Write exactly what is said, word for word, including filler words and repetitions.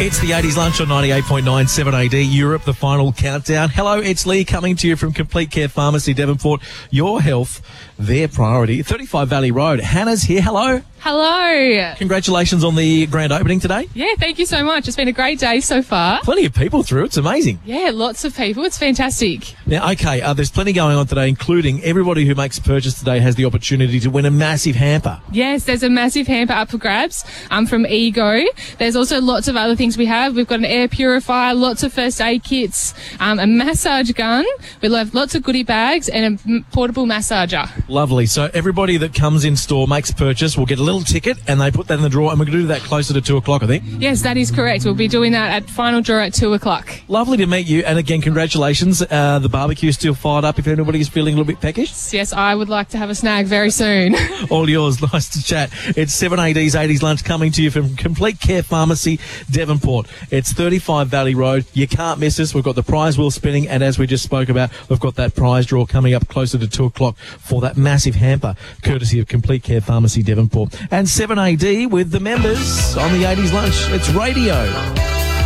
It's the eighties lunch on ninety-eight point nine seven A D Europe, the final countdown. Hello, it's Lee coming to you from Complete Care Pharmacy, Devonport. Your health, their priority. thirty-five Valley Road. Hannah's here. Hello. Hello. Congratulations on the grand opening today. Yeah, thank you so much. It's been a great day so far. Plenty of people through. It's amazing. Yeah, lots of people. It's fantastic. Now, okay, uh, there's plenty going on today, including everybody who makes a purchase today has the opportunity to win a massive hamper. Yes, there's a massive hamper up for grabs um, from Ego. There's also lots of other things we have. We've got an air purifier, lots of first aid kits, um, a massage gun. We'll have lots of goodie bags and a m- portable massager. Lovely. So everybody that comes in store makes a purchase will get a little ticket and they put that in the drawer, and we're going to do that closer to two o'clock, I think. Yes, that is correct. We'll be doing that at final draw at two o'clock. Lovely to meet you, and again, congratulations. Uh, the barbecue's still fired up if anybody is feeling a little bit peckish. Yes, I would like to have a snag very soon. All yours. Nice to chat. It's seven A D's eighties lunch coming to you from Complete Care Pharmacy, Devonport. It's thirty-five Valley Road. You can't miss us. We've got the prize wheel spinning, and as we just spoke about, we've got that prize draw coming up closer to two o'clock for that massive hamper, courtesy of Complete Care Pharmacy, Devonport. And seven A D with the members on the eighties lunch. It's radio.